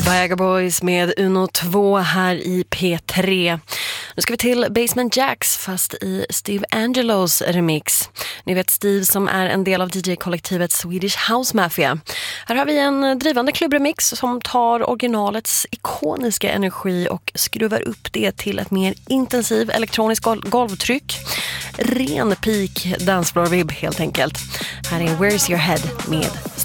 Viagra Boys med Uno 2 här i P3. Nu ska vi till Basement Jaxx fast i Steve Angelos remix. Ni vet Steve som är en del av DJ-kollektivet Swedish House Mafia. Här har vi en drivande klubbremix som tar originalets ikoniska energi och skruvar upp det till ett mer intensiv elektronisk golvtryck. Ren peak dancefloor-vibb helt enkelt. Här är Where's Your Head med